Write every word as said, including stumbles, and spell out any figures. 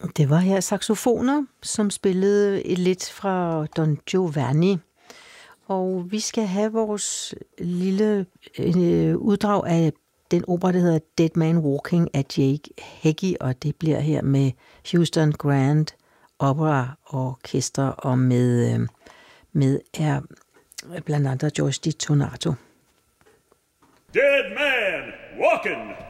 Det var her saxofoner, som spillede lidt fra Don Giovanni. Og vi skal have vores lille øh, uddrag af den opera, der hedder Dead Man Walking af Jake Heggie, og det bliver her med Houston Grand Opera Orkester, og med, øh, med er blandt andet George Di Tonato. Dead Man Walking!